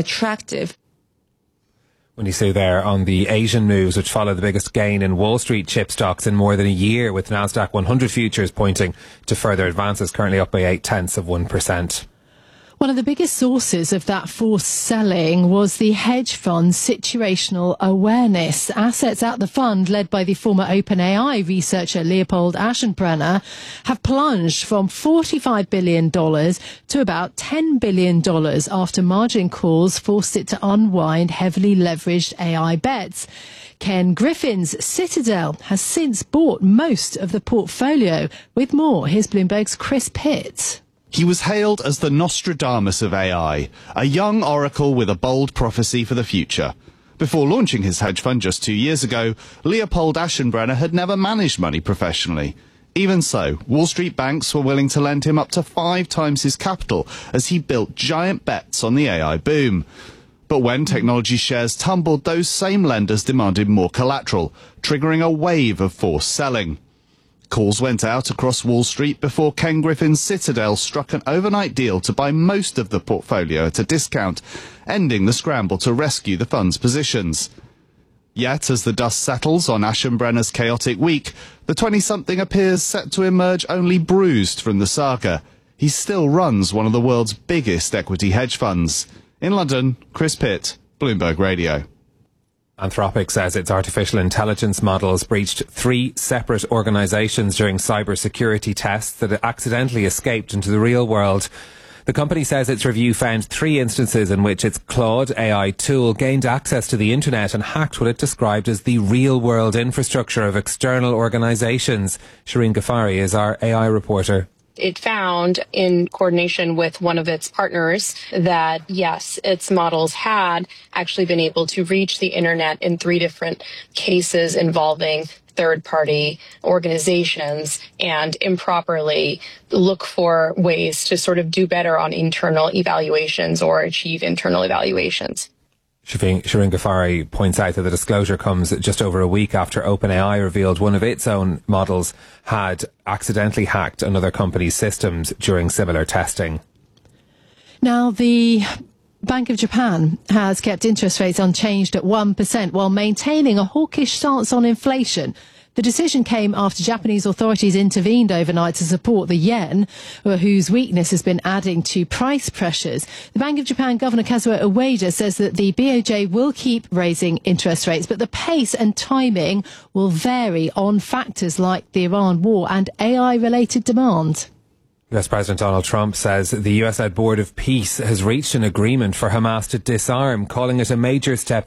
attractive. When you see there on the Asian moves, which follow the biggest gain in Wall Street chip stocks in more than a year, with Nasdaq 100 futures pointing to further advances, currently up by 0.8%. One of the biggest sources of that forced selling was the hedge fund Situational Awareness. Assets at the fund, led by the former OpenAI researcher Leopold Aschenbrenner, have plunged from $45 billion to about $10 billion after margin calls forced it to unwind heavily leveraged AI bets. Ken Griffin's Citadel has since bought most of the portfolio. With more, here's Bloomberg's Chris Pitt. He was hailed as the Nostradamus of AI, a young oracle with a bold prophecy for the future. Before launching his hedge fund just 2 years ago, Leopold Aschenbrenner had never managed money professionally. Even so, Wall Street banks were willing to lend him up to 5 times his capital as he built giant bets on the AI boom. But when technology shares tumbled, those same lenders demanded more collateral, triggering a wave of forced selling. Calls went out across Wall Street before Ken Griffin's Citadel struck an overnight deal to buy most of the portfolio at a discount, ending the scramble to rescue the fund's positions. Yet, as the dust settles on Aschenbrenner's chaotic week, the 20-something appears set to emerge only bruised from the saga. He still runs one of the world's biggest equity hedge funds. In London, Chris Pitt, Bloomberg Radio. Anthropic says its artificial intelligence models breached 3 separate organisations during cybersecurity tests that accidentally escaped into the real world. The company says its review found 3 instances in which its Claude AI tool gained access to the internet and hacked what it described as the real-world infrastructure of external organisations. Shireen Ghaffari is our AI reporter. It found, in coordination with one of its partners, that yes, its models had actually been able to reach the internet in 3 different cases involving third-party organizations and improperly look for ways to sort of do better on internal evaluations or achieve internal evaluations. Shireen Ghaffari points out that the disclosure comes just over a week after OpenAI revealed one of its own models had accidentally hacked another company's systems during similar testing. Now, the Bank of Japan has kept interest rates unchanged at 1% while maintaining a hawkish stance on inflation. The decision came after Japanese authorities intervened overnight to support the yen, whose weakness has been adding to price pressures. The Bank of Japan Governor Kazuo Ueda says that the BOJ will keep raising interest rates, but the pace and timing will vary on factors like the Iran war and AI-related demand. US President Donald Trump says the US-led Board of Peace has reached an agreement for Hamas to disarm, calling it a major step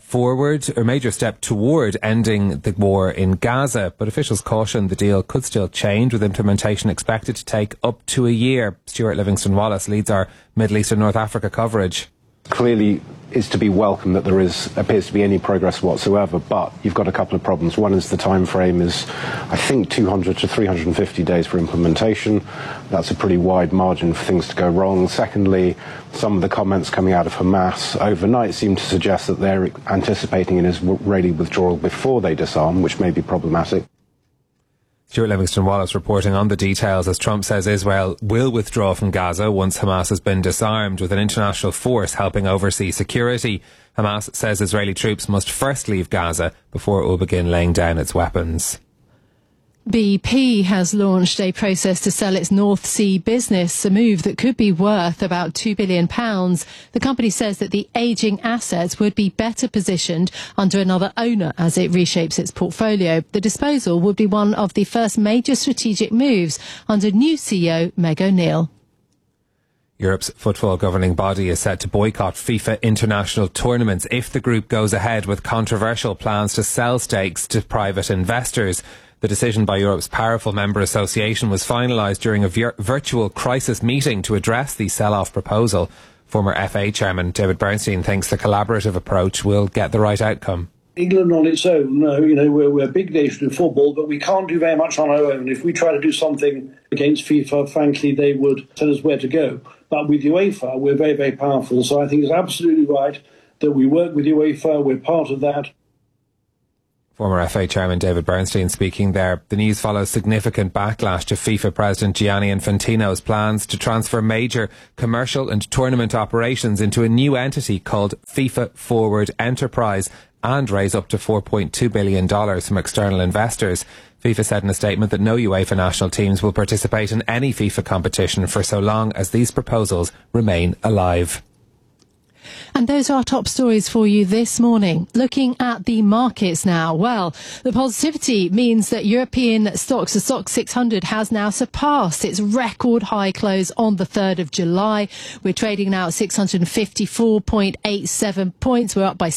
toward ending the war in Gaza. But officials caution the deal could still change, with implementation expected to take up to a year. Stuart Livingston-Wallace leads our Middle East and North Africa coverage. Clearly is to be welcome that there appears to be any progress whatsoever, but you've got a couple of problems. One is the time frame is, I think, 200 to 350 days for implementation. That's a pretty wide margin for things to go wrong. Secondly, some of the comments coming out of Hamas overnight seem to suggest that they're anticipating an Israeli withdrawal before they disarm, which may be problematic. Stuart Livingston-Wallace reporting on the details as Trump says Israel will withdraw from Gaza once Hamas has been disarmed, with an international force helping oversee security. Hamas says Israeli troops must first leave Gaza before it will begin laying down its weapons. BP has launched a process to sell its North Sea business, a move that could be worth about £2 billion. The company says that the ageing assets would be better positioned under another owner as it reshapes its portfolio. The disposal would be one of the first major strategic moves under new CEO Meg O'Neill. Europe's football governing body is set to boycott FIFA international tournaments if the group goes ahead with controversial plans to sell stakes to private investors. The decision by Europe's powerful member association was finalised during a virtual crisis meeting to address the sell-off proposal. Former FA chairman David Bernstein thinks the collaborative approach will get the right outcome. England on its own, we're a big nation in football, but we can't do very much on our own. If we try to do something against FIFA, frankly, they would tell us where to go. But with UEFA, we're very, very powerful. So I think it's absolutely right that we work with UEFA. We're part of that. Former FA Chairman David Bernstein speaking there. The news follows significant backlash to FIFA President Gianni Infantino's plans to transfer major commercial and tournament operations into a new entity called FIFA Forward Enterprise and raise up to $4.2 billion from external investors. FIFA said in a statement that no UEFA national teams will participate in any FIFA competition for so long as these proposals remain alive. And those are our top stories for you this morning. Looking at the markets now. Well, the positivity means that European stocks, the STOXX 600, has now surpassed its record high close on the 3rd of July. We're trading now at 654.87 points. We're up by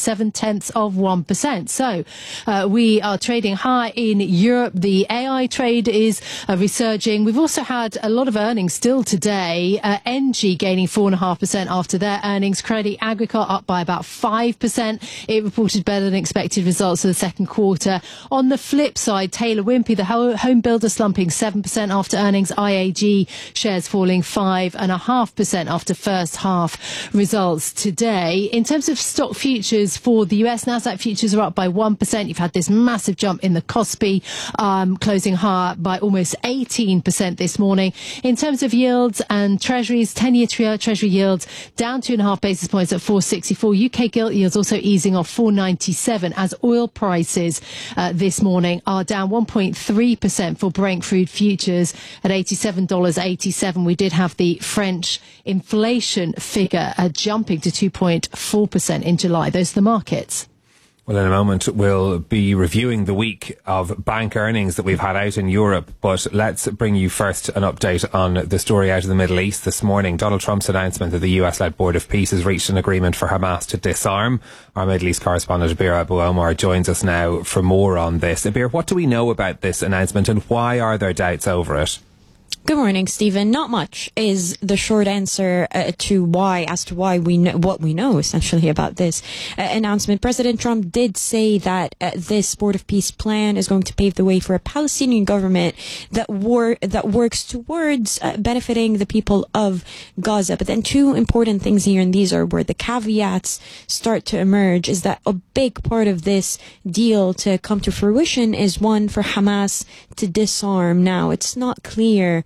0.7%. So we are trading high in Europe. The AI trade is resurging. We've also had a lot of earnings still today. ENGIE gaining 4.5% after their earnings. Credit Agricole up by about 5%. It reported better than expected results for the second quarter. On the flip side, Taylor Wimpey, the home builder, slumping 7% after earnings. IAG shares falling 5.5% after first half results today. In terms of stock futures for the US, Nasdaq futures are up by 1%. You've had this massive jump in the Kospi, closing higher by almost 18% this morning. In terms of yields and treasuries, 10-year treasury yields down 2.5 basis points at 4.64. UK gilt yields also easing off 4.97 as oil prices this morning are down 1.3% for Brent crude futures at $87.87. We did have the French inflation figure jumping to 2.4% in July. Those are the markets. Well, in a moment, we'll be reviewing the week of bank earnings that we've had out in Europe. But let's bring you first an update on the story out of the Middle East this morning. Donald Trump's announcement that the US-led Board of Peace has reached an agreement for Hamas to disarm. Our Middle East correspondent, Abir Abu Omar, joins us now for more on this. Abir, what do we know about this announcement and why are there doubts over it? Good morning, Stephen. Not much is the short answer as to why we know what we know essentially about this announcement. President Trump did say that this Board of Peace plan is going to pave the way for a Palestinian government that works towards benefiting the people of Gaza. But then two important things here, and these are where the caveats start to emerge, is that a big part of this deal to come to fruition is one for Hamas to disarm. Now, it's not clear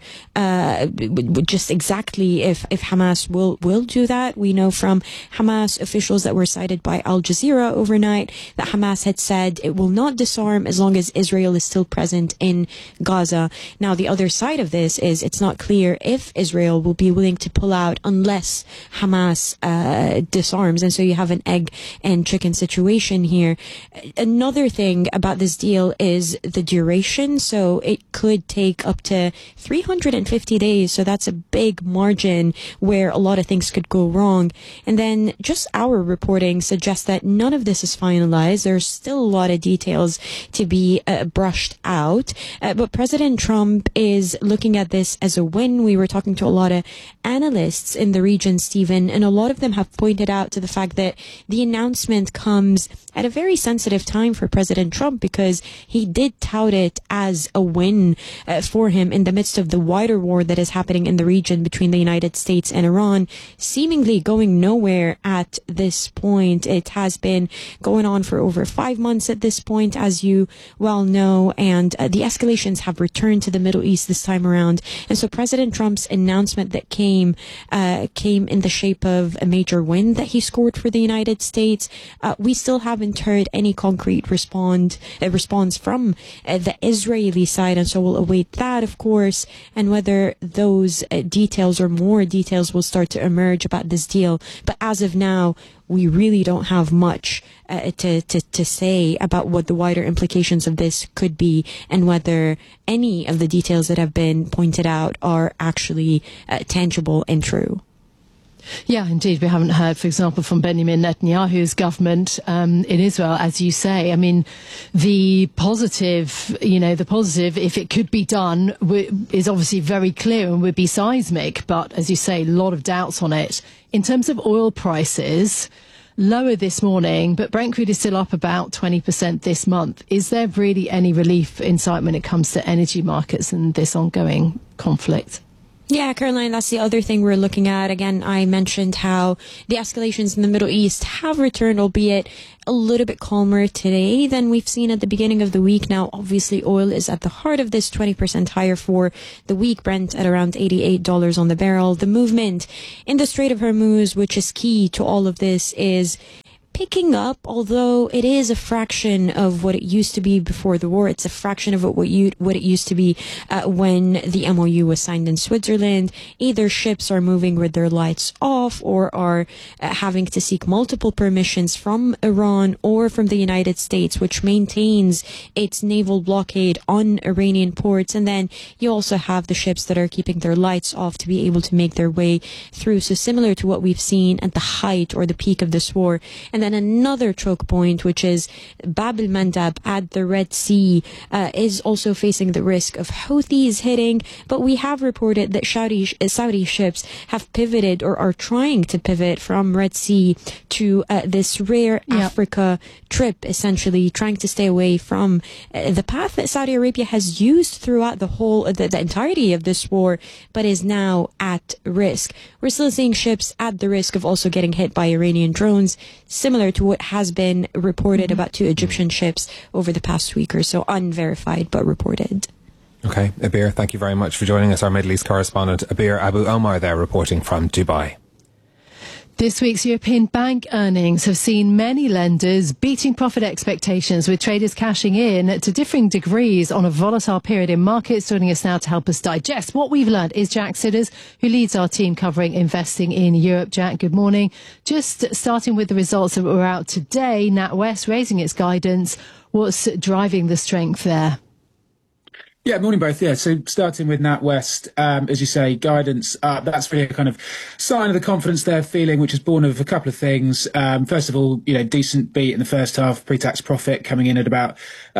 just exactly if Hamas will do that. We know from Hamas officials that were cited by Al Jazeera overnight that Hamas had said it will not disarm as long as Israel is still present in Gaza. Now, the other side of this is it's not clear if Israel will be willing to pull out unless Hamas disarms. And so you have an egg and chicken situation here. Another thing about this deal is the duration. So it could take up to 350 days. So that's a big margin where a lot of things could go wrong. And then just our reporting suggests that none of this is finalized. There's still a lot of details to be brushed out. But President Trump is looking at this as a win. We were talking to a lot of analysts in the region, Stephen, and a lot of them have pointed out to the fact that the announcement comes at a very sensitive time for President Trump because he did tout it as a win for him in the midst of the wider war that is happening in the region between the United States and Iran, seemingly going nowhere at this point. It has been going on for over 5 months at this point, as you well know, and the escalations have returned to the Middle East this time around. And so President Trump's announcement that came in the shape of a major win that he scored for the United States. We still haven't heard any concrete response from the Israeli side, and so we'll await that, of course, and whether those details or more details will start to emerge about this deal. But as of now, we really don't have much to say about what the wider implications of this could be and whether any of the details that have been pointed out are actually tangible and true. Yeah, indeed. We haven't heard, for example, from Benjamin Netanyahu's government in Israel, as you say. I mean, the positive, if it could be done, is obviously very clear and would be seismic. But as you say, a lot of doubts on it. In terms of oil prices, lower this morning, but Brent crude is still up about 20% this month. Is there really any relief in sight when it comes to energy markets and this ongoing conflict? Yeah, Caroline, that's the other thing we're looking at. Again, I mentioned how the escalations in the Middle East have returned, albeit a little bit calmer today than we've seen at the beginning of the week. Now, obviously, oil is at the heart of this, 20% higher for the week, Brent at around $88 on the barrel. The movement in the Strait of Hormuz, which is key to all of this, is picking up, although it is a fraction of what it used to be before the war. It's a fraction of what it used to be when the MOU was signed in Switzerland. Either ships are moving with their lights off or are having to seek multiple permissions from Iran or from the United States, which maintains its naval blockade on Iranian ports. And then you also have the ships that are keeping their lights off to be able to make their way through. So similar to what we've seen at the height or the peak of this war. And then another choke point, which is Bab el-Mandab at the Red Sea, is also facing the risk of Houthis hitting. But we have reported that Saudi ships have pivoted or are trying to pivot from Red Sea to this rare Africa trip, essentially trying to stay away from the path that Saudi Arabia has used throughout the entirety of this war, but is now at risk. We're still seeing ships at the risk of also getting hit by Iranian drones, similar to what has been reported about 2 Egyptian ships over the past week or so, unverified but reported. Okay, Abir, thank you very much for joining us. Our Middle East correspondent, Abir Abu Omar, there reporting from Dubai. This week's European bank earnings have seen many lenders beating profit expectations, with traders cashing in to differing degrees on a volatile period in markets. Joining us now to help us digest what we've learned is Jack Sidders, who leads our team covering investing in Europe. Jack, good morning. Just starting with the results that were out today, NatWest raising its guidance. What's driving the strength there? Yeah, morning both. Yeah, so starting with NatWest, as you say, guidance, that's really a kind of sign of the confidence they're feeling, which is born of a couple of things. First of all, decent beat in the first half, pre-tax profit coming in at about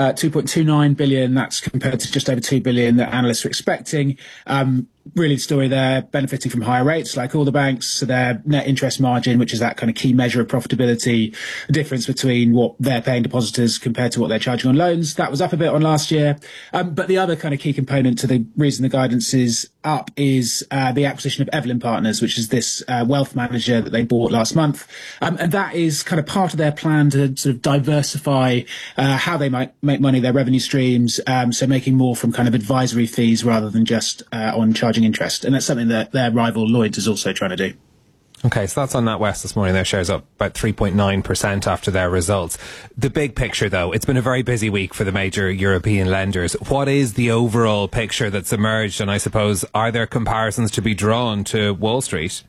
2.29 billion. That's compared to just over 2 billion that analysts were expecting. Really the story there, benefiting from higher rates like all the banks. So their net interest margin, which is that kind of key measure of profitability, the difference between what they're paying depositors compared to what they're charging on loans, that was up a bit on last year. But the other kind of key component to the reason the guidance is up is the acquisition of Evelyn Partners, which is this wealth manager that they bought last month. And that is kind of part of their plan to sort of diversify how they might make money, their revenue streams, so making more from kind of advisory fees rather than just on charging interest. And that's something that their rival Lloyds is also trying to do. Okay, so that's on NatWest this morning. Their shares up about 3.9% after their results. The big picture, though, it's been a very busy week for the major European lenders. What is the overall picture that's emerged? And I suppose, are there comparisons to be drawn to Wall Street?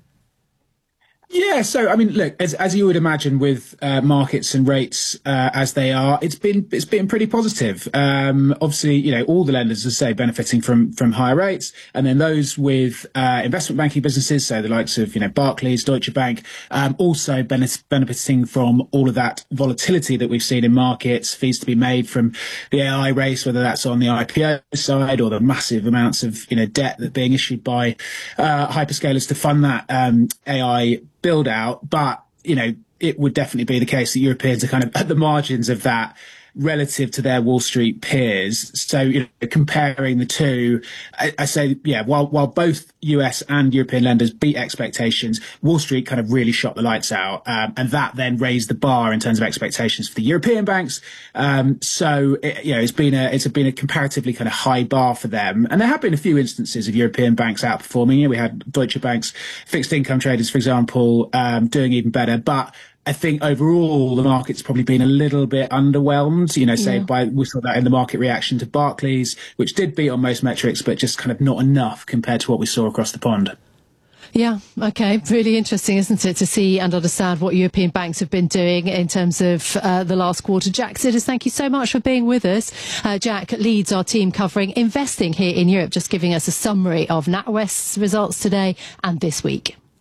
Yeah, so I mean, look, as you would imagine, with markets and rates as they are, it's been pretty positive. Obviously, all the lenders, as I say, benefiting from higher rates, and then those with investment banking businesses, so the likes of Barclays, Deutsche Bank, also benefiting from all of that volatility that we've seen in markets, fees to be made from the AI race, whether that's on the IPO side or the massive amounts of debt that being issued by hyperscalers to fund that AI build out. But it would definitely be the case that Europeans are kind of at the margins of that relative to their Wall Street peers. So comparing the two, I say, while both US and European lenders beat expectations, Wall Street kind of really shot the lights out, and that then raised the bar in terms of expectations for the European banks. So it's been a comparatively kind of high bar for them, and there have been a few instances of European banks outperforming. We had Deutsche Bank's fixed income traders, for example, doing even better, but I think overall the market's probably been a little bit underwhelmed, we saw that in the market reaction to Barclays, which did beat on most metrics, but just kind of not enough compared to what we saw across the pond. Yeah, okay. Really interesting, isn't it, to see and understand what European banks have been doing in terms of the last quarter. Jack Sidders, thank you so much for being with us. Jack leads our team covering investing here in Europe, just giving us a summary of NatWest's results today and this week.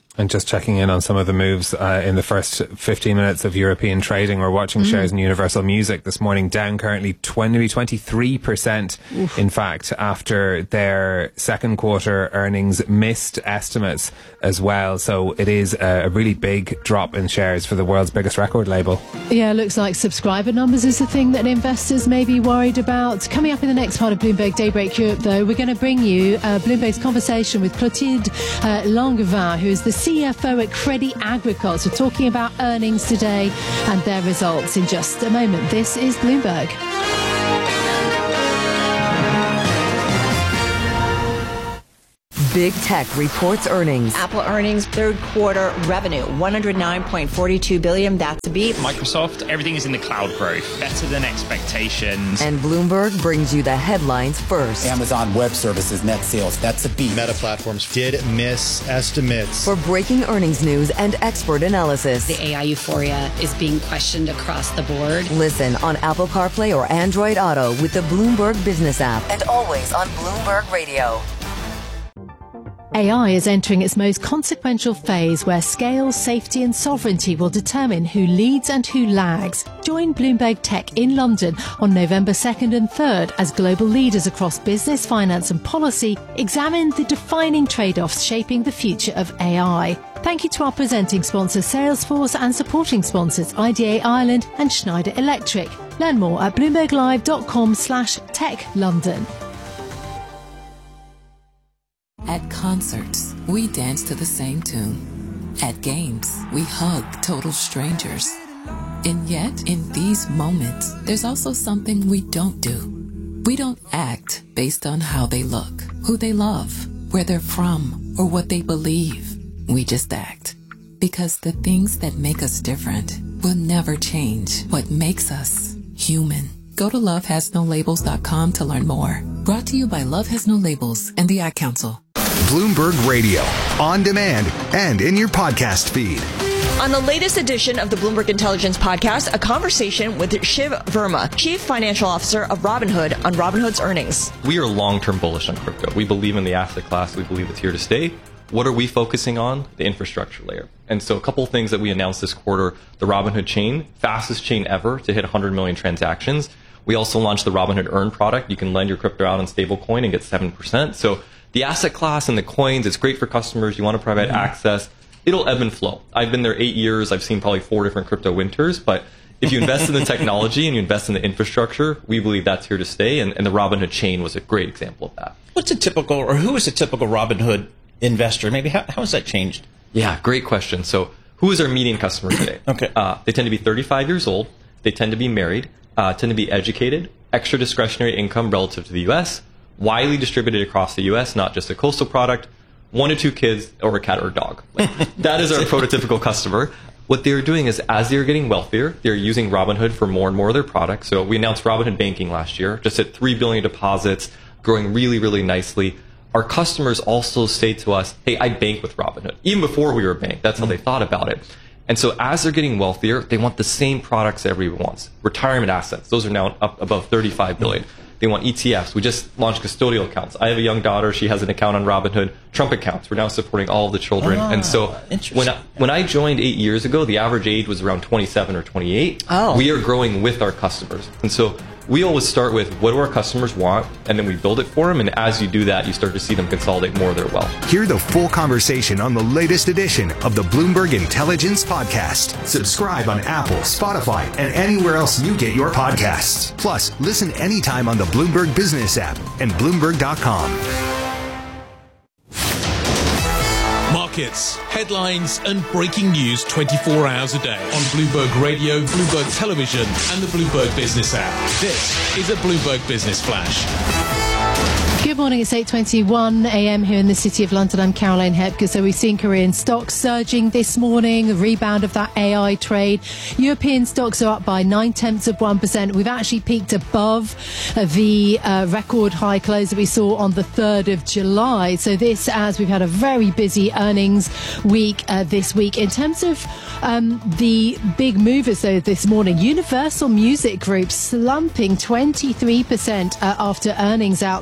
And just checking in on some of the moves in the first 15 minutes of European trading. We're watching shares in Universal Music this morning down currently 23%, in fact, after their second quarter earnings missed estimates as well. So it is a really big drop in shares for the world's biggest record label. Yeah, looks like subscriber numbers is the thing that investors may be worried about. Coming up in the next part of Bloomberg Daybreak Europe, though, we're going to bring you Bloomberg's conversation with Clotilde Langevin, who is the CFO at Crédit Agricole. So talking about earnings today and their results in just a moment. This is Bloomberg. Big Tech reports earnings. Apple earnings, third quarter revenue, $109.42 billion. That's a beat. Microsoft, everything is in the cloud growth, better than expectations. And Bloomberg brings you the headlines first. Amazon Web Services net sales, that's a beat. Meta Platforms did miss estimates. For breaking earnings news and expert analysis. The AI euphoria is being questioned across the board. Listen on Apple CarPlay or Android Auto with the Bloomberg Business app. And always on Bloomberg Radio. AI is entering its most consequential phase where scale, safety and sovereignty will determine who leads and who lags. Join Bloomberg Tech in London on November 2nd and 3rd as global leaders across business, finance and policy examine the defining trade-offs shaping the future of AI. Thank you to our presenting sponsors Salesforce and supporting sponsors IDA Ireland and Schneider Electric. Learn more at bloomberglive.com/techlondon. At concerts, we dance to the same tune. At games, we hug total strangers. And yet, in these moments, there's also something we don't do. We don't act based on how they look, who they love, where they're from, or what they believe. We just act. Because the things that make us different will never change what makes us human. Go to lovehasnolabels.com to learn more. Brought to you by Love Has No Labels and the Ad Council. Bloomberg Radio, on demand and in your podcast feed. On the latest edition of the Bloomberg Intelligence Podcast, a conversation with Shiv Verma, Chief Financial Officer of Robinhood, on Robinhood's earnings. We are long-term bullish on crypto. We believe in the asset class. We believe it's here to stay. What are we focusing on? The infrastructure layer. And so a couple of things that we announced this quarter, the Robinhood chain, fastest chain ever to hit 100 million transactions. We also launched the Robinhood Earn product. You can lend your crypto out on stablecoin and get 7%. So the asset class and the coins, it's great for customers. You want to provide access. It'll ebb and flow. I've been there 8 years. I've seen probably 4 different crypto winters. But if you invest in the technology and you invest in the infrastructure, we believe that's here to stay. And the Robinhood chain was a great example of that. What's a typical, or who is a typical Robinhood investor? Maybe how has that changed? Yeah, great question. So who is our median customer today? Okay. They tend to be 35 years old. They tend to be married, tend to be educated, extra discretionary income relative to the U.S., widely distributed across the U.S., not just a coastal product, 1 to 2 kids, or a cat or a dog. That is our prototypical customer. What they're doing is, as they're getting wealthier, they're using Robinhood for more and more of their products. So we announced Robinhood Banking last year, just at 3 billion deposits, growing really, really nicely. Our customers also say to us, hey, I bank with Robinhood. Even before we were a bank, that's how they thought about it. And so as they're getting wealthier, they want the same products everyone wants. Retirement assets, those are now up above 35 billion. They want ETFs. We just launched custodial accounts. I have a young daughter. She has an account on Robinhood. Trump accounts. We're now supporting all of the children. And so when I joined 8 years ago, the average age was around 27 or 28. Oh. We are growing with our customers. And so we always start with what do our customers want, and then we build it for them. And as you do that, you start to see them consolidate more of their wealth. Hear the full conversation on the latest edition of the Bloomberg Intelligence Podcast. Subscribe on Apple, Spotify, and anywhere else you get your podcasts. Plus, listen anytime on the Bloomberg Business app and Bloomberg.com. Markets, headlines, and breaking news 24 hours a day on Bloomberg Radio, Bloomberg Television, and the Bloomberg Business app. This is a Bloomberg Business Flash. Good morning, it's 8:21 a.m. here in the City of London. I'm Caroline Hepker. So we've seen Korean stocks surging this morning, the rebound of that AI trade. European stocks are up by 0.9%. We've actually peaked above the record high close that we saw on the 3rd of July. So this, as we've had a very busy earnings week this week. In terms of the big movers, though, this morning, Universal Music Group slumping 23% after earnings out this morning.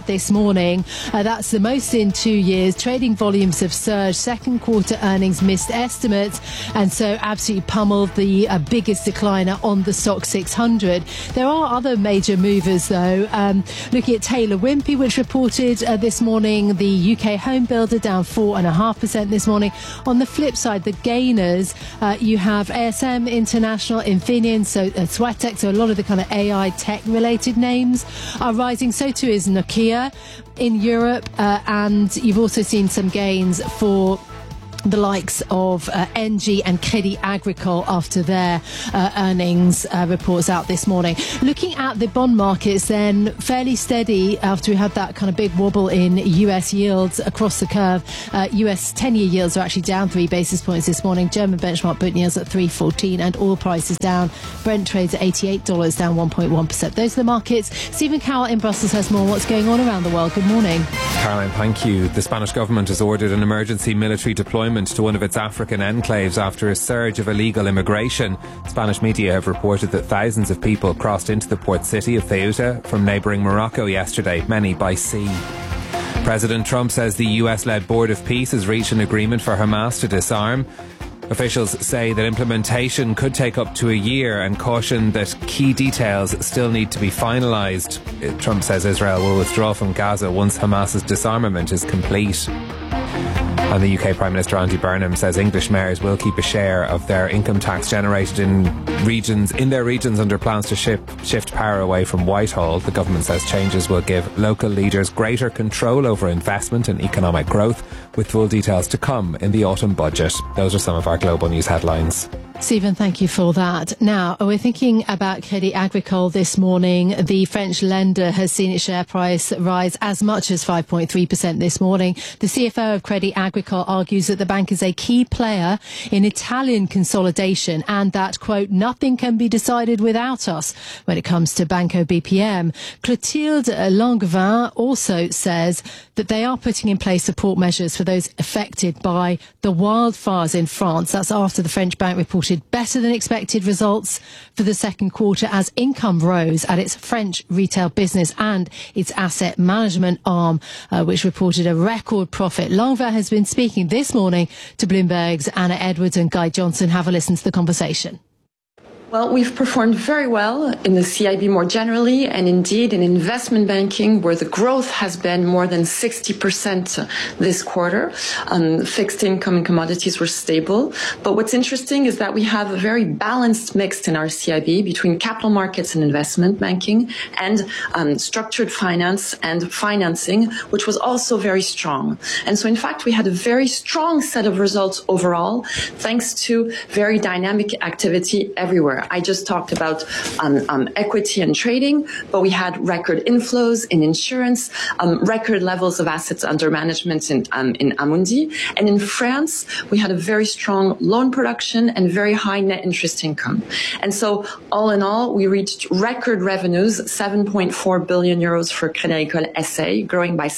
morning. That's the most in 2 years. Trading volumes have surged. Second quarter earnings missed estimates, and so absolutely pummeled the biggest decliner on the SOX 600. There are other major movers, though. Looking at Taylor Wimpey, which reported this morning, the UK home builder down 4.5% this morning. On the flip side, the gainers, you have ASM International, Infineon, so Swatek, so a lot of the kind of AI tech-related names are rising. So too is Nokia in Europe, and you've also seen some gains for the likes of ENGIE and Crédit Agricole after their earnings reports out this morning. Looking at the bond markets then, fairly steady after we had that kind of big wobble in US yields across the curve. US 10-year yields are actually down 3 basis points this morning. German benchmark Bund yields at 3.14 and oil prices down. Brent trades at $88, down 1.1%. Those are the markets. Stephen Cowell in Brussels has more. What's going on around the world? Good morning. Caroline, thank you. The Spanish government has ordered an emergency military deployment to one of its African enclaves after a surge of illegal immigration. Spanish media have reported that thousands of people crossed into the port city of Ceuta from neighbouring Morocco yesterday, many by sea. President Trump says the US-led Board of Peace has reached an agreement for Hamas to disarm. Officials say that implementation could take up to a year and caution that key details still need to be finalised. Trump says Israel will withdraw from Gaza once Hamas's disarmament is complete. And the UK Prime Minister Andy Burnham says English mayors will keep a share of their income tax generated in their regions under plans to shift power away from Whitehall. The government says changes will give local leaders greater control over investment and economic growth, with full details to come in the autumn budget. Those are some of our global news headlines. Stephen, thank you for that. Now, we're thinking about Crédit Agricole this morning. The French lender has seen its share price rise as much as 5.3% this morning. The CFO of Crédit Agricole argues that the bank is a key player in Italian consolidation and that, quote, nothing can be decided without us when it comes to Banco BPM. Clotilde Langevin also says that they are putting in place support measures for those affected by the wildfires in France. That's after the French bank reported better than expected results for the second quarter as income rose at its French retail business and its asset management arm, which reported a record profit. Langevin has been speaking this morning to Bloomberg's Anna Edwards and Guy Johnson. Have a listen to the conversation. Well, we've performed very well in the CIB more generally, and indeed in investment banking, where the growth has been more than 60% this quarter. Fixed income and commodities were stable. But what's interesting is that we have a very balanced mix in our CIB between capital markets and investment banking and structured finance and financing, which was also very strong. And so, in fact, we had a very strong set of results overall, thanks to very dynamic activity everywhere. I just talked about equity and trading, but we had record inflows in insurance, record levels of assets under management in Amundi. And in France, we had a very strong loan production and very high net interest income. And so all in all, we reached record revenues, 7.4 billion euros for Crédit Agricole SA, growing by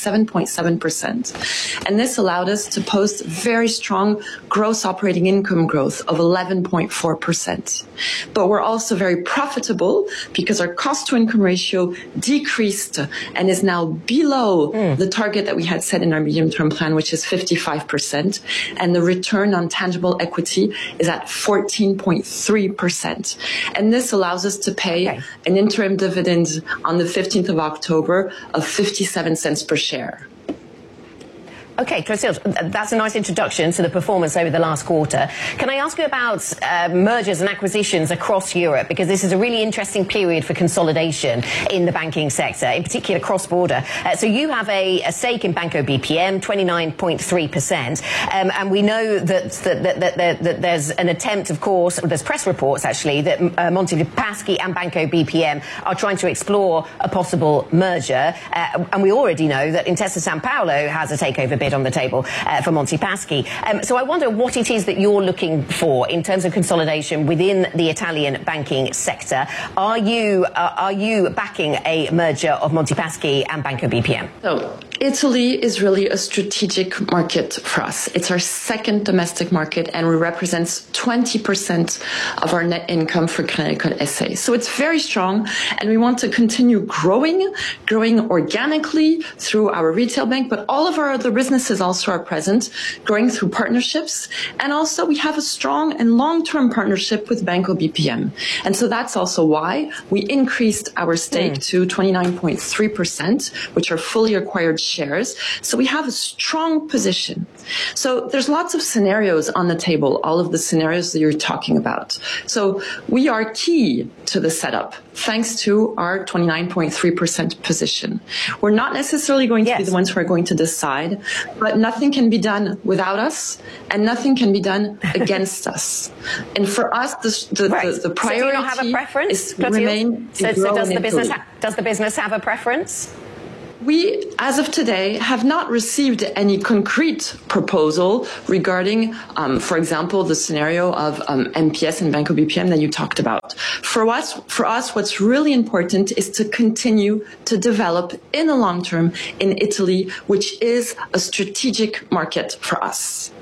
7.7%. And this allowed us to post very strong gross operating income growth of 11.4%. But we're also very profitable because our cost-to-income ratio decreased and is now below the target that we had set in our medium-term plan, which is 55%. And the return on tangible equity is at 14.3%. And this allows us to pay an interim dividend on the 15th of October of 57 cents per share. Okay, Clotilde, that's a nice introduction to the performance over the last quarter. Can I ask you about mergers and acquisitions across Europe? Because this is a really interesting period for consolidation in the banking sector, in particular cross-border. So you have a stake in Banco BPM, 29.3%. And we know that there's an attempt, of course, there's press reports actually, that Monte dei Paschi and Banco BPM are trying to explore a possible merger. And we already know that Intesa Sanpaolo has a takeover bid on the table for Monte Paschi. So I wonder what it is that you're looking for in terms of consolidation within the Italian banking sector. Are you backing a merger of Monte Paschi and Banco BPM? So Italy is really a strategic market for us. It's our second domestic market and it represents 20% of our net income for Crédit Agricole SA. So it's very strong and we want to continue growing organically through our retail bank, but all of our other businesses also are present, growing through partnerships. And also we have a strong and long-term partnership with Banco BPM. And so that's also why we increased our stake to 29.3%, which are fully acquired shares. So we have a strong position. So there's lots of scenarios on the table, all of the scenarios that you're talking about. So we are key to the setup thanks to our 29.3% position. We're not necessarily going to be the ones who are going to decide, but nothing can be done without us and nothing can be done against us. And for us, the priority so do you not have a preference, is to remain so does the business have a preference? We, as of today, have not received any concrete proposal regarding, for example, the scenario of MPS and Banco BPM that you talked about. For us, what's really important is to continue to develop in the long term in Italy, which is a strategic market for us.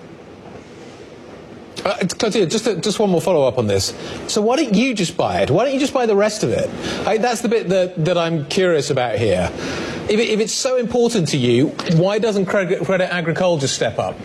Clotilde, just one more follow-up on this. So why don't you just buy it? Why don't you just buy the rest of it? That's the bit that I'm curious about here. If it's so important to you, why doesn't Crédit Agricole just step up?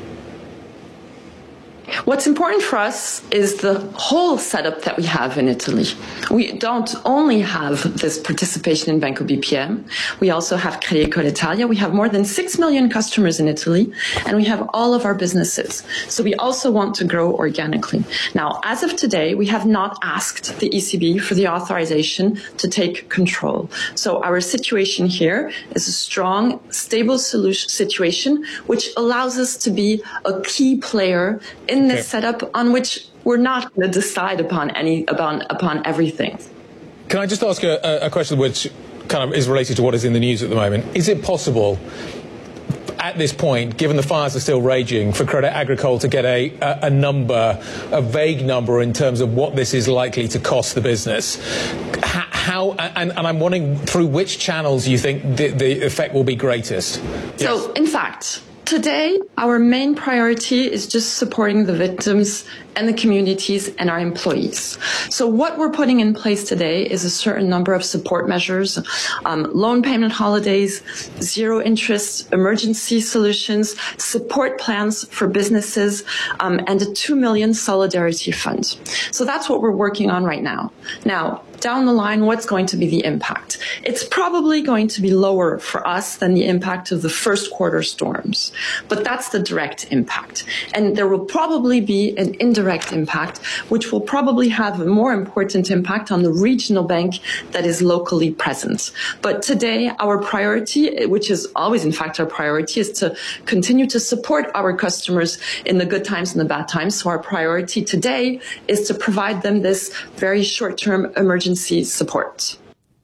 What's important for us is the whole setup that we have in Italy. We don't only have this participation in Banco BPM. We also have Crédit Agricole Italia. We have more than 6 million customers in Italy, and we have all of our businesses. So we also want to grow organically. Now, as of today, we have not asked the ECB for the authorization to take control. So our situation here is a strong, stable situation, which allows us to be a key player in this setup on which we're not going to decide upon everything. Can I just ask a question which kind of is related to what is in the news at the moment? Is it possible at this point, given the fires are still raging, for Crédit Agricole to get a number, a vague number in terms of what this is likely to cost the business? How, and I'm wondering through which channels you think the effect will be greatest? So, in fact, today, our main priority is just supporting the victims and the communities and our employees. So what we're putting in place today is a certain number of support measures, loan payment holidays, zero interest emergency solutions, support plans for businesses, and a 2 million solidarity fund. So that's what we're working on right now. Now, down the line, what's going to be the impact? It's probably going to be lower for us than the impact of the first quarter storms, but that's the direct impact. And there will probably be an indirect impact, which will probably have a more important impact on the regional bank that is locally present. But today, our priority, which is always in fact our priority, is to continue to support our customers in the good times and the bad times. So our priority today is to provide them this very short-term emergency support.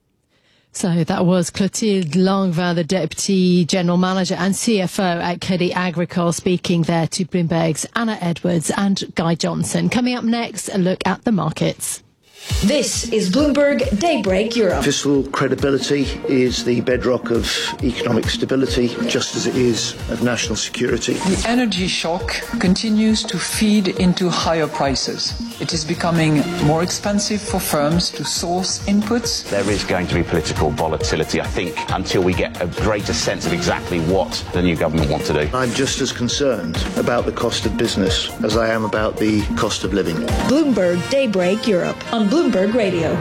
So that was Clotilde Langevin, the Deputy General Manager and CFO at Crédit Agricole, speaking there to Bloomberg's Anna Edwards and Guy Johnson. Coming up next, a look at the markets. This is Bloomberg Daybreak Europe. Fiscal credibility is the bedrock of economic stability, just as it is of national security. The energy shock continues to feed into higher prices. It is becoming more expensive for firms to source inputs. There is going to be political volatility, I think, until we get a greater sense of exactly what the new government wants to do. I'm just as concerned about the cost of business as I am about the cost of living. Bloomberg Daybreak Europe on Bloomberg Radio.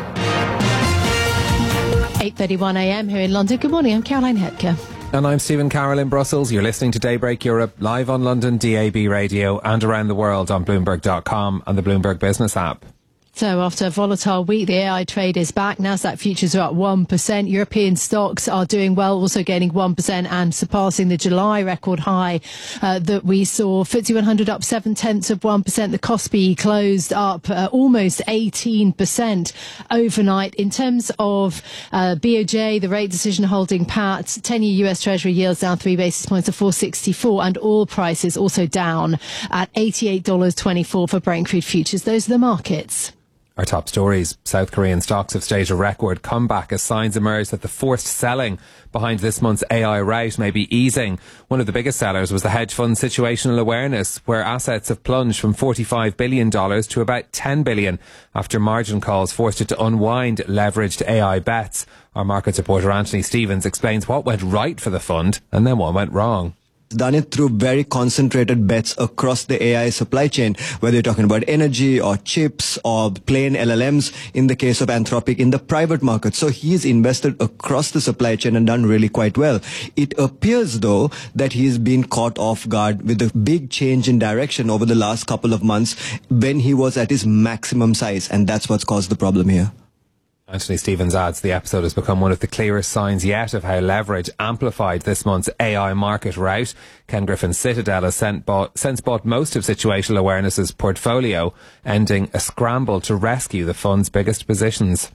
8:31 a.m. here in London. Good morning, I'm Caroline Hetker. And I'm Stephen Carroll in Brussels. You're listening to Daybreak Europe, live on London DAB radio and around the world on Bloomberg.com and the Bloomberg Business app. So after a volatile week, the AI trade is back. Nasdaq futures are up 1%. European stocks are doing well, also gaining 1% and surpassing the July record high that we saw. FTSE 100 up 0.7%. The Kospi closed up almost 18% overnight. In terms of BOJ, the rate decision holding pat. 10-year US Treasury yields down 3 basis points to 4.64, and oil prices also down at $88.24 for Brent crude futures. Those are the markets. Our top stories. South Korean stocks have staged a record comeback as signs emerge that the forced selling behind this month's AI rout may be easing. One of the biggest sellers was the hedge fund Situational Awareness, where assets have plunged from $45 billion to about $10 billion after margin calls forced it to unwind leveraged AI bets. Our markets reporter Anthony Stevens explains what went right for the fund and then what went wrong. Done it through very concentrated bets across the AI supply chain, whether you're talking about energy or chips or plain LLMs in the case of Anthropic in the private market. So he's invested across the supply chain and done really quite well. It appears, though, that he's been caught off guard with a big change in direction over the last couple of months when he was at his maximum size, and that's what's caused the problem here. Anthony Stevens adds the episode has become one of the clearest signs yet of how leverage amplified this month's AI market rout. Ken Griffin's Citadel has since bought most of Situational Awareness's portfolio, ending a scramble to rescue the fund's biggest positions.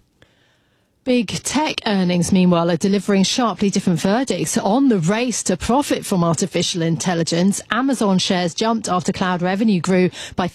Big tech earnings, meanwhile, are delivering sharply different verdicts on the race to profit from artificial intelligence. Amazon shares jumped after cloud revenue grew by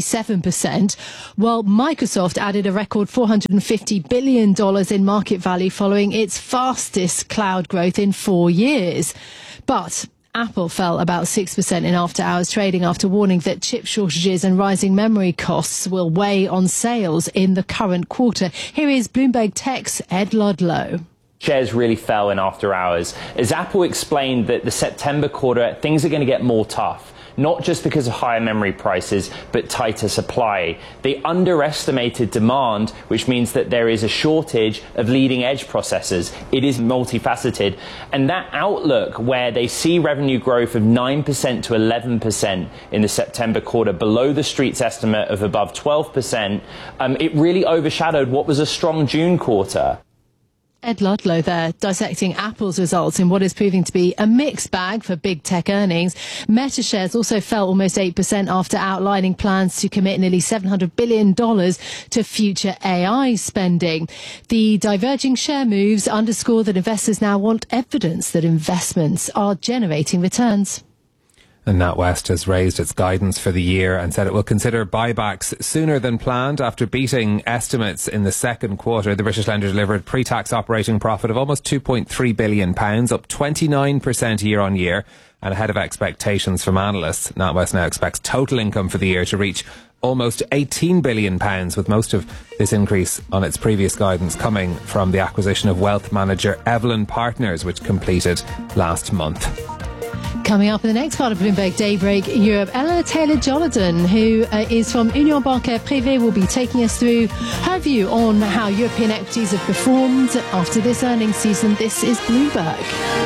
37%, while Microsoft added a record $450 billion in market value following its fastest cloud growth in 4 years. But Apple fell about 6% in after-hours trading after warning that chip shortages and rising memory costs will weigh on sales in the current quarter. Here is Bloomberg Tech's Ed Ludlow. Shares really fell in after hours as Apple explained that the September quarter, things are going to get more tough. Not just because of higher memory prices, but tighter supply. They underestimated demand, which means that there is a shortage of leading edge processors. It is multifaceted. And that outlook where they see revenue growth of 9% to 11% in the September quarter, below the street's estimate of above 12%, it really overshadowed what was a strong June quarter. Ed Ludlow there, dissecting Apple's results in what is proving to be a mixed bag for big tech earnings. Meta shares also fell almost 8% after outlining plans to commit nearly $700 billion to future AI spending. The diverging share moves underscore that investors now want evidence that investments are generating returns. And NatWest has raised its guidance for the year and said it will consider buybacks sooner than planned after beating estimates in the second quarter. The British lender delivered pre-tax operating profit of almost £2.3 billion, up 29% year on year and ahead of expectations from analysts. NatWest now expects total income for the year to reach almost £18 billion, with most of this increase on its previous guidance coming from the acquisition of wealth manager Evelyn Partners, which completed last month. Coming up in the next part of Bloomberg Daybreak Europe, Eleanor Taylor-Jonathon, who is from Union Bancaire Privée, will be taking us through her view on how European equities have performed after this earnings season. This is Bloomberg.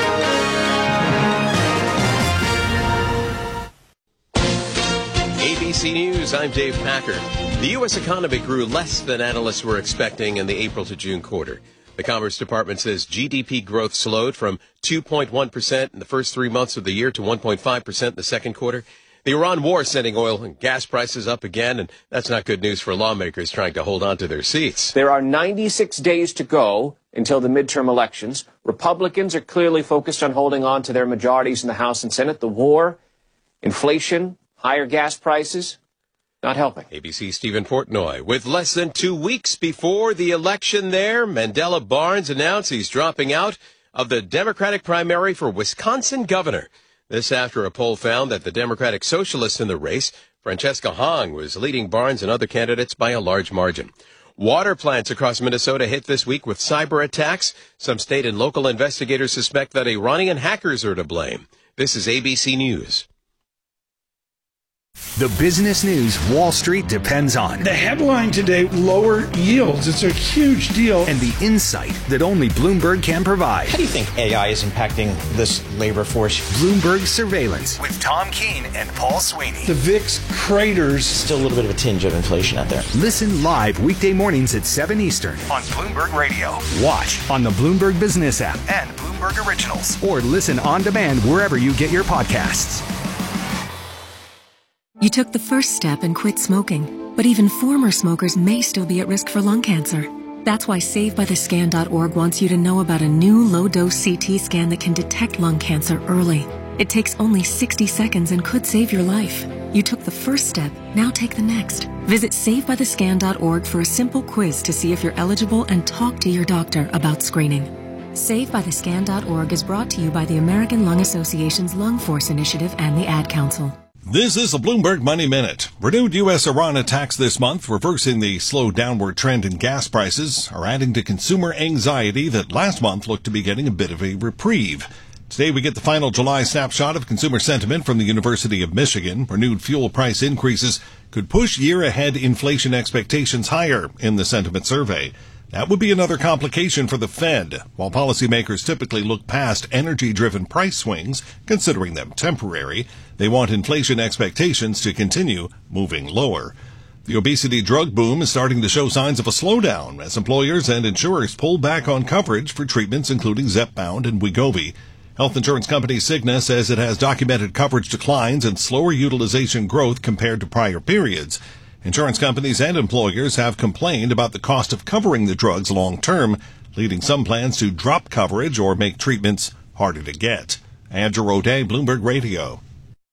ABC News, I'm Dave Packer. The U.S. economy grew less than analysts were expecting in the April to June quarter. The Commerce Department says GDP growth slowed from 2.1% in the first 3 months of the year to 1.5% in the second quarter. The Iran war sending oil and gas prices up again, and that's not good news for lawmakers trying to hold on to their seats. There are 96 days to go until the midterm elections. Republicans are clearly focused on holding on to their majorities in the House and Senate. The war, inflation, higher gas prices, not helping. ABC's Stephen Portnoy. With less than 2 weeks before the election there, Mandela Barnes announced he's dropping out of the Democratic primary for Wisconsin governor. This after a poll found that the Democratic socialist in the race, Francesca Hong, was leading Barnes and other candidates by a large margin. Water plants across Minnesota hit this week with cyber attacks. Some state and local investigators suspect that Iranian hackers are to blame. This is ABC News. The business news Wall Street depends on. The headline today, lower yields. It's a huge deal. And the insight that only Bloomberg can provide. How do you think AI is impacting this labor force? Bloomberg Surveillance with Tom Keene and Paul Sweeney. The VIX craters. Still a little bit of a tinge of inflation out there. Listen live weekday mornings at 7 Eastern on Bloomberg Radio. Watch on the Bloomberg Business app and Bloomberg Originals. Or listen on demand wherever you get your podcasts. You took the first step and quit smoking, but even former smokers may still be at risk for lung cancer. That's why SaveByTheScan.org wants you to know about a new low-dose CT scan that can detect lung cancer early. It takes only 60 seconds and could save your life. You took the first step, now take the next. Visit SaveByTheScan.org for a simple quiz to see if you're eligible and talk to your doctor about screening. SaveByTheScan.org is brought to you by the American Lung Association's Lung Force Initiative and the Ad Council. This is the Bloomberg Money Minute. Renewed U.S.-Iran attacks this month, reversing the slow downward trend in gas prices, are adding to consumer anxiety that last month looked to be getting a bit of a reprieve. Today we get the final July snapshot of consumer sentiment from the University of Michigan. Renewed fuel price increases could push year-ahead inflation expectations higher in the sentiment survey. That would be another complication for the Fed. While policymakers typically look past energy-driven price swings, considering them temporary, they want inflation expectations to continue moving lower. The obesity drug boom is starting to show signs of a slowdown as employers and insurers pull back on coverage for treatments including Zepbound and Wegovy. Health insurance company Cigna says it has documented coverage declines and slower utilization growth compared to prior periods. Insurance companies and employers have complained about the cost of covering the drugs long term, leading some plans to drop coverage or make treatments harder to get. Andrew O'Day, Bloomberg Radio.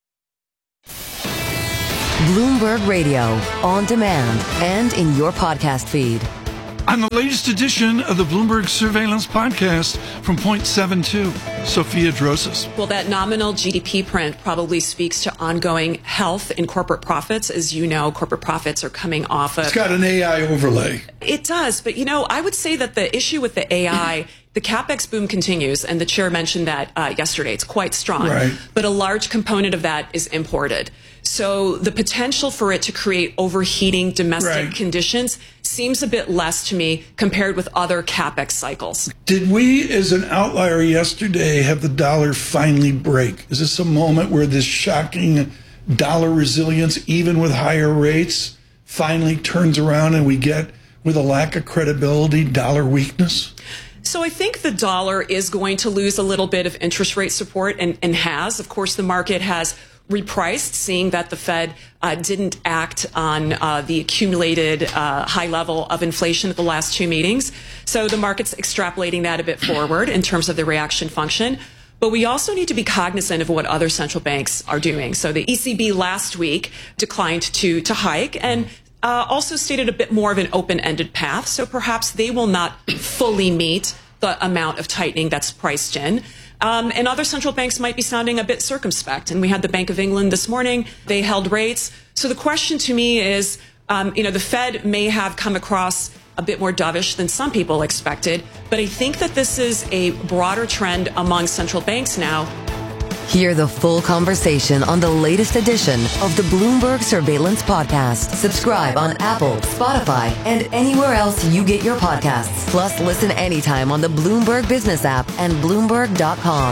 Bloomberg Radio, on demand and in your podcast feed. On the latest edition of the Bloomberg Surveillance Podcast from Point 72, Sophia Drosas. Well, that nominal GDP print probably speaks to ongoing health in corporate profits. As you know, corporate profits are coming off of... It's got an AI overlay. It does. But, I would say that the issue with the AI... The CapEx boom continues, and the chair mentioned that yesterday. It's quite strong. Right. But a large component of that is imported. So the potential for it to create overheating domestic conditions seems a bit less to me compared with other CapEx cycles. Did we, as an outlier yesterday, have the dollar finally break? Is this a moment where this shocking dollar resilience, even with higher rates, finally turns around and we get, with a lack of credibility, dollar weakness? So I think the dollar is going to lose a little bit of interest rate support and has. Of course, the market has repriced, seeing that the Fed didn't act on the accumulated high level of inflation at the last two meetings. So the market's extrapolating that a bit forward in terms of the reaction function. But we also need to be cognizant of what other central banks are doing. So the ECB last week declined to hike and also stated a bit more of an open-ended path. So perhaps they will not fully meet the amount of tightening that's priced in. And other central banks might be sounding a bit circumspect. And we had the Bank of England this morning. They held rates. So the question to me is, the Fed may have come across a bit more dovish than some people expected. But I think that this is a broader trend among central banks now. Hear the full conversation on the latest edition of the Bloomberg Surveillance Podcast. Subscribe on Apple, Spotify, and anywhere else you get your podcasts. Plus, listen anytime on the Bloomberg Business app and Bloomberg.com.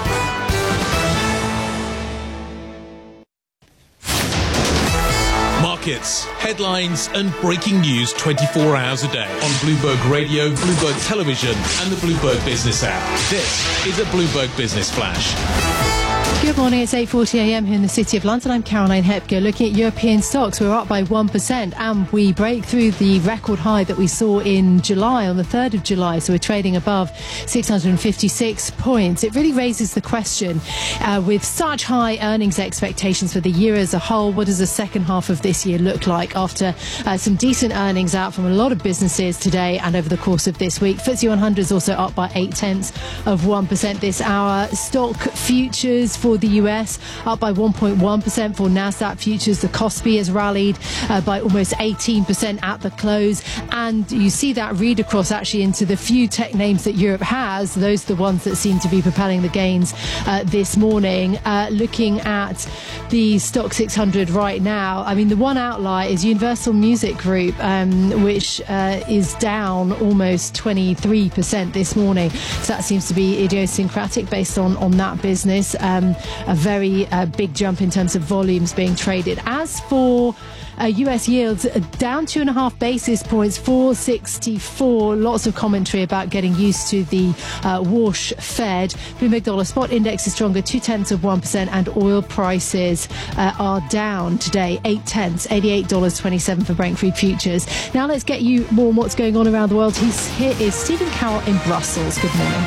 Markets, headlines, and breaking news 24 hours a day on Bloomberg Radio, Bloomberg Television, and the Bloomberg Business app. This is a Bloomberg Business Flash. Good morning, it's 8:40 a.m. here in the City of London. I'm Caroline Hepker. Looking at European stocks, we're up by 1% and we break through the record high that we saw in July, on the 3rd of July. So we're trading above 656 points. It really raises the question, with such high earnings expectations for the year as a whole, what does the second half of this year look like after some decent earnings out from a lot of businesses today and over the course of this week? FTSE 100 is also up by 0.8% this hour. Stock futures for the US up by 1.1% for NASDAQ futures. The Kospi has rallied by almost 18% at the close, and you see that read across actually into the few tech names that Europe has. Those are the ones that seem to be propelling the gains this morning. Looking at the Stock 600 right now, I mean, the one outlier is Universal Music Group, which is down almost 23% this morning. So that seems to be idiosyncratic based on that business. A very big jump in terms of volumes being traded. As for US yields, down 2.5 basis points, 464. Lots of commentary about getting used to the wash Fed. Bloomberg Dollar Spot Index is stronger, 0.2%, and oil prices are down today, 0.8, $88.27 for Brent crude futures. Now let's get you more on what's going on around the world. Here is Stephen Carroll in Brussels. Good morning.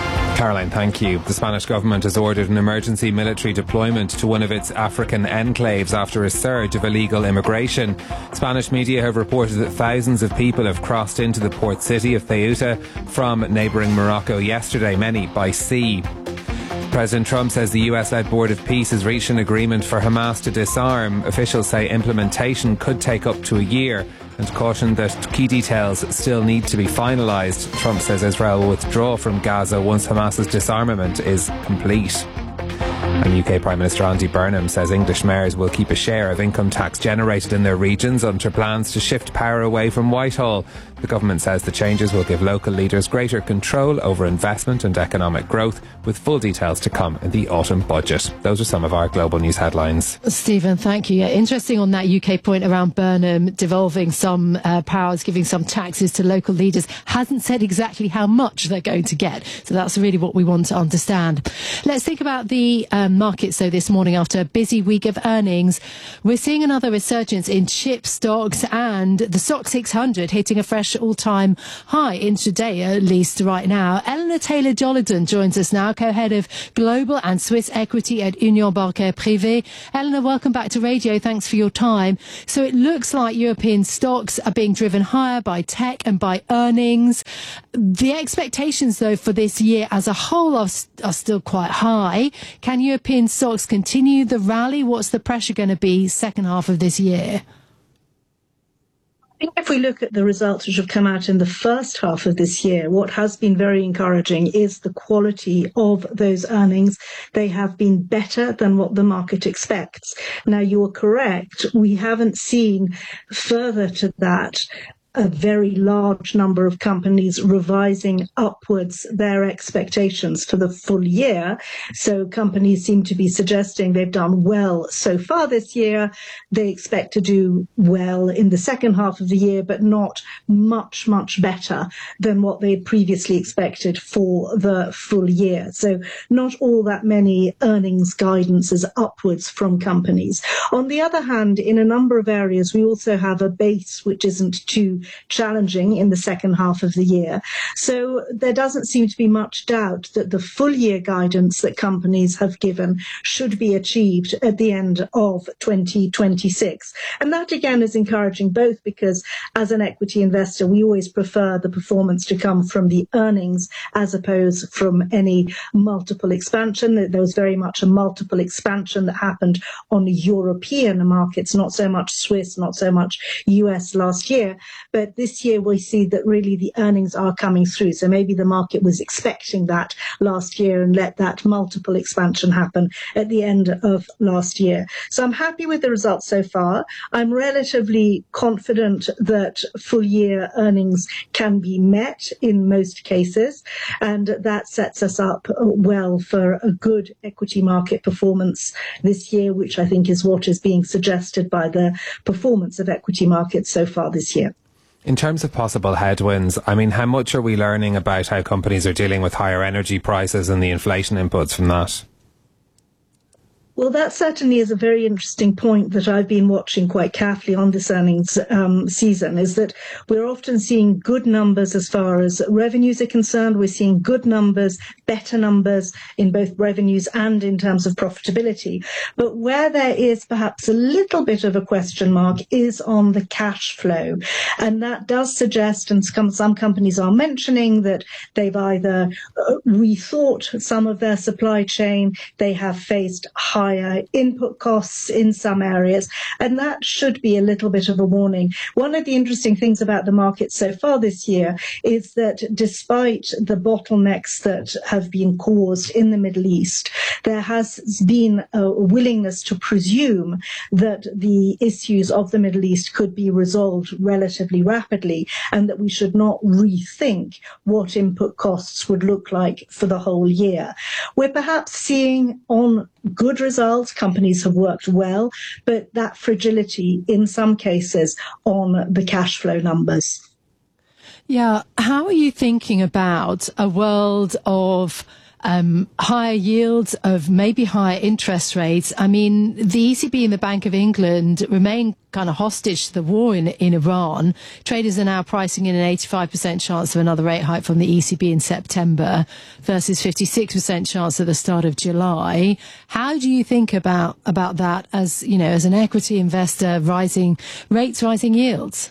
Caroline, thank you. The Spanish government has ordered an emergency military deployment to one of its African enclaves after a surge of illegal immigration. Spanish media have reported that thousands of people have crossed into the port city of Ceuta from neighbouring Morocco yesterday, many by sea. President Trump says the US-led Board of Peace has reached an agreement for Hamas to disarm. Officials say implementation could take up to a year and cautioned that key details still need to be finalised. Trump says Israel will withdraw from Gaza once Hamas's disarmament is complete. And UK Prime Minister Andy Burnham says English mayors will keep a share of income tax generated in their regions under plans to shift power away from Whitehall. The government says the changes will give local leaders greater control over investment and economic growth, with full details to come in the autumn budget. Those are some of our global news headlines. Stephen, thank you. Yeah, interesting on that UK point around Burnham devolving some powers, giving some taxes to local leaders. Hasn't said exactly how much they're going to get. So that's really what we want to understand. Let's think about the markets, though, this morning after a busy week of earnings. We're seeing another resurgence in chip stocks and the SOX 600 hitting a fresh all-time high intraday, at least right now. Eleanor Taylor-Jollidan joins us now, co-head of Global and Swiss Equity at Union Bancaire Privée. Eleanor, welcome back to radio. Thanks for your time. So it looks like European stocks are being driven higher by tech and by earnings. The expectations, though, for this year as a whole are still quite high. Can European stocks continue the rally? What's the pressure going to be second half of this year? I think if we look at the results which have come out in the first half of this year, what has been very encouraging is the quality of those earnings. They have been better than what the market expects. Now, you are correct. We haven't seen further to that a very large number of companies revising upwards their expectations for the full year. So companies seem to be suggesting they've done well so far this year. They expect to do well in the second half of the year, but not much, much better than what they had previously expected for the full year. So not all that many earnings guidances upwards from companies. On the other hand, in a number of areas, we also have a base which isn't too challenging in the second half of the year. So there doesn't seem to be much doubt that the full year guidance that companies have given should be achieved at the end of 2026. And that again is encouraging, both because as an equity investor, we always prefer the performance to come from the earnings as opposed from any multiple expansion. There was very much a multiple expansion that happened on European markets, not so much Swiss, not so much US last year. But this year we see that really the earnings are coming through. So maybe the market was expecting that last year and let that multiple expansion happen at the end of last year. So I'm happy with the results so far. I'm relatively confident that full year earnings can be met in most cases. And that sets us up well for a good equity market performance this year, which I think is what is being suggested by the performance of equity markets so far this year. In terms of possible headwinds, I mean, how much are we learning about how companies are dealing with higher energy prices and the inflation inputs from that? Well, that certainly is a very interesting point that I've been watching quite carefully on this earnings season, is that we're often seeing good numbers as far as revenues are concerned. We're seeing good numbers, better numbers in both revenues and in terms of profitability. But where there is perhaps a little bit of a question mark is on the cash flow. And that does suggest, and some companies are mentioning, that they've either rethought some of their supply chain, they have faced higher input costs in some areas, and that should be a little bit of a warning. One of the interesting things about the market so far this year is that despite the bottlenecks that have been caused in the Middle East, there has been a willingness to presume that the issues of the Middle East could be resolved relatively rapidly, and that we should not rethink what input costs would look like for the whole year. We're perhaps seeing on good results, companies have worked well, but that fragility in some cases on the cash flow numbers. Yeah, how are you thinking about a world of higher yields, of maybe higher interest rates. I mean, the ECB and the Bank of England remain kind of hostage to the war in Iran. Traders are now pricing in an 85% chance of another rate hike from the ECB in September versus 56% chance at the start of July. How do you think about that as, you know, as an equity investor, rising rates, rising yields?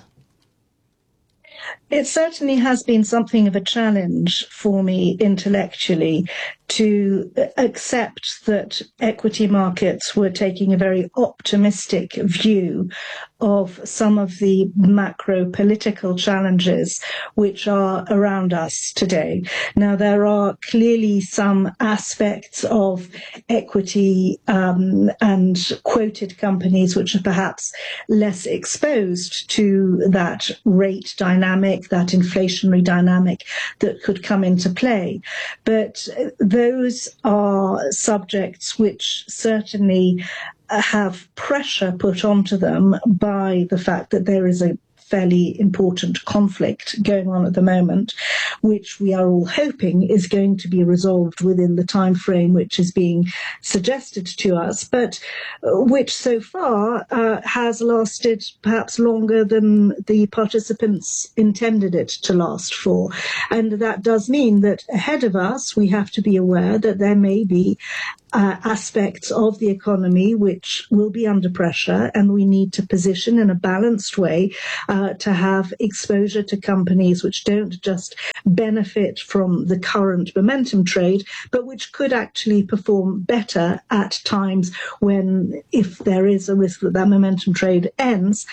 It certainly has been something of a challenge for me intellectually to accept that equity markets were taking a very optimistic view of some of the macro political challenges which are around us today. Now, there are clearly some aspects of equity and quoted companies which are perhaps less exposed to that rate dynamic, that inflationary dynamic that could come into play. But those are subjects which certainly have pressure put onto them by the fact that there is a fairly important conflict going on at the moment, which we are all hoping is going to be resolved within the time frame which is being suggested to us, but which so far has lasted perhaps longer than the participants intended it to last for. And that does mean that ahead of us, we have to be aware that there may be aspects of the economy which will be under pressure, and we need to position in a balanced way to have exposure to companies which don't just benefit from the current momentum trade, but which could actually perform better at times when, if there is a risk that that momentum trade ends,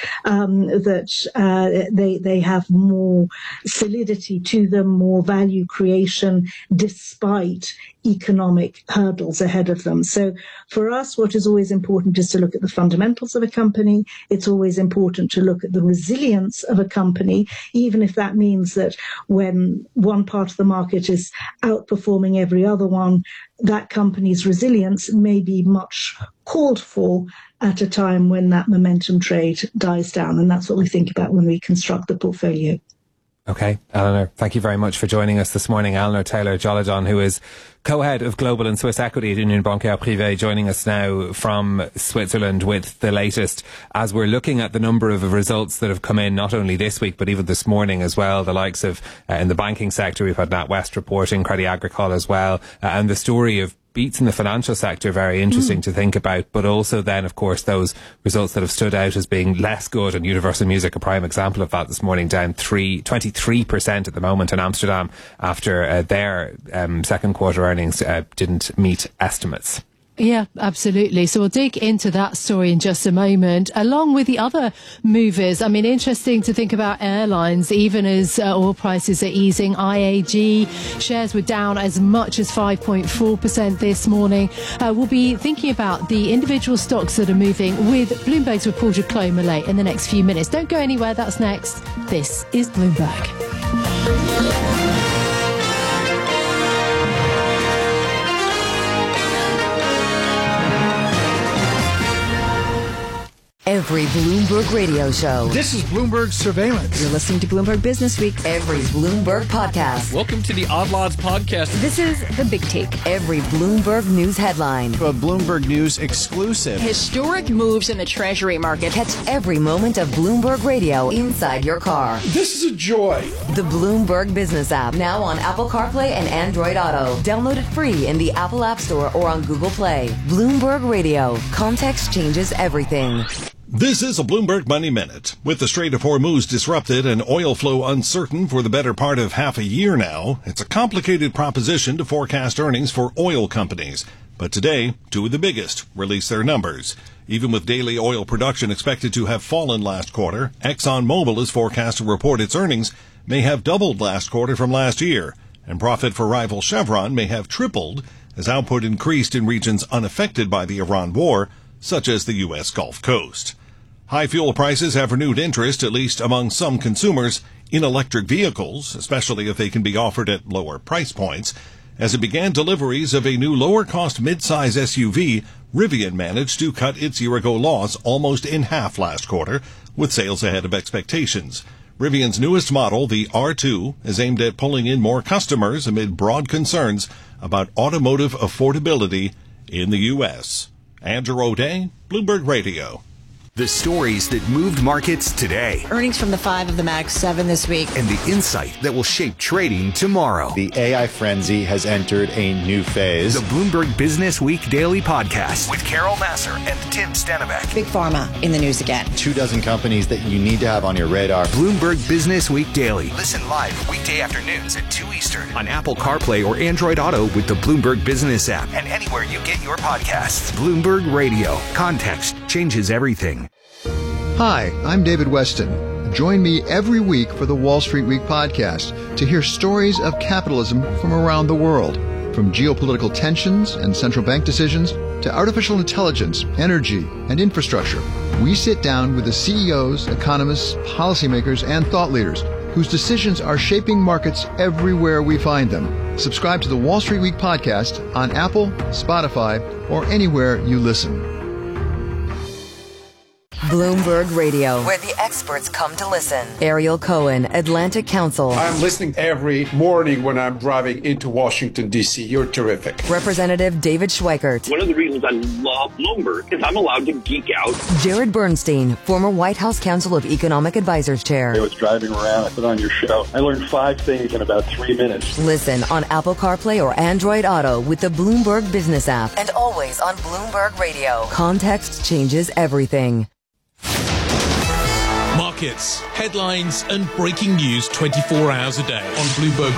they have more solidity to them, more value creation, despite economic hurdles ahead of them. So for us, what is always important is to look at the fundamentals of a company. It's always important to look at the resilience of a company, even if that means that when one part of the market is outperforming every other one, that company's resilience may be much called for at a time when that momentum trade dies down. And that's what we think about when we construct the portfolio. Okay, Eleanor, thank you very much for joining us this morning. Eleanor Taylor-Jolladon, who is co-head of Global and Swiss Equity at Union Bancaire Privée, joining us now from Switzerland with the latest as we're looking at the number of results that have come in not only this week but even this morning as well. The likes of in the banking sector, we've had NatWest reporting, Crédit Agricole as well, and the story of beats in the financial sector, very interesting to think about, but also then, of course, those results that have stood out as being less good, and Universal Music, a prime example of that this morning, down 23% at the moment in Amsterdam after their second quarter earnings didn't meet estimates. Yeah, absolutely. So we'll dig into that story in just a moment, along with the other movers. I mean, interesting to think about airlines, even as oil prices are easing. IAG shares were down as much as 5.4% this morning. We'll be thinking about the individual stocks that are moving with Bloomberg's reporter Chloe Millay in the next few minutes. Don't go anywhere. That's next. This is Bloomberg. Every Bloomberg radio show. This is Bloomberg Surveillance. You're listening to Bloomberg Business Week. Every Bloomberg podcast. Welcome to the Odd Lots podcast. This is The Big Take. Every Bloomberg News headline. A Bloomberg News exclusive. Historic moves in the Treasury market. Catch every moment of Bloomberg radio inside your car. This is a joy. The Bloomberg Business app, now on Apple CarPlay and Android Auto. Download it free in the Apple App Store or on Google Play. Bloomberg Radio. Context changes everything. This is a Bloomberg Money Minute. With the Strait of Hormuz disrupted and oil flow uncertain for the better part of half a year now, it's a complicated proposition to forecast earnings for oil companies. But today, two of the biggest released their numbers. Even with daily oil production expected to have fallen last quarter, ExxonMobil is forecast to report its earnings may have doubled last quarter from last year, and profit for rival Chevron may have tripled as output increased in regions unaffected by the Iran war, such as the U.S. Gulf Coast. High fuel prices have renewed interest, at least among some consumers, in electric vehicles, especially if they can be offered at lower price points. As it began deliveries of a new lower-cost mid-size SUV, Rivian managed to cut its year-ago loss almost in half last quarter, with sales ahead of expectations. Rivian's newest model, the R2, is aimed at pulling in more customers amid broad concerns about automotive affordability in the U.S. Andrew O'Day, Bloomberg Radio. The stories that moved markets today. Earnings from the 5 of the Mag 7 this week. And the insight that will shape trading tomorrow. The AI frenzy has entered a new phase. The Bloomberg Business Week Daily Podcast with Carol Nasser and Tim Stenbeck. Big Pharma in the news again. 24 companies that you need to have on your radar. Bloomberg Business Week Daily. Listen live weekday afternoons at 2 Eastern on Apple CarPlay or Android Auto with the Bloomberg Business app and anywhere you get your podcasts. Bloomberg Radio. Context changes everything. Hi, I'm David Weston. Join me every week for the Wall Street Week podcast to hear stories of capitalism from around the world, from geopolitical tensions and central bank decisions to artificial intelligence, energy, and infrastructure. We sit down with the CEOs, economists, policymakers, and thought leaders whose decisions are shaping markets everywhere we find them. Subscribe to the Wall Street Week podcast on Apple, Spotify, or anywhere you listen. Bloomberg Radio, where the experts come to listen. Ariel Cohen, Atlantic Council. I'm listening every morning when I'm driving into Washington, D.C. You're terrific. Representative David Schweikert. One of the reasons I love Bloomberg is I'm allowed to geek out. Jared Bernstein, former White House Council of Economic Advisors Chair. I was driving around, I put on your show. I learned 5 things in about 3 minutes. Listen on Apple CarPlay or Android Auto with the Bloomberg Business app. And always on Bloomberg Radio. Context changes everything. Markets, headlines, and breaking news 24 hours a day on Bloomberg